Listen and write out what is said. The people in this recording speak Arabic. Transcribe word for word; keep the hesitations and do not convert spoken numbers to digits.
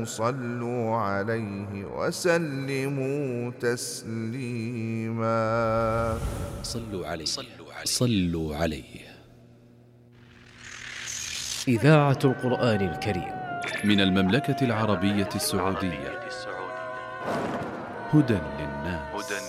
صلوا عليه وسلموا تسليما. صلوا عليه صلوا عليه. إذاعة القرآن الكريم من المملكة العربية السعودية. هدى للناس.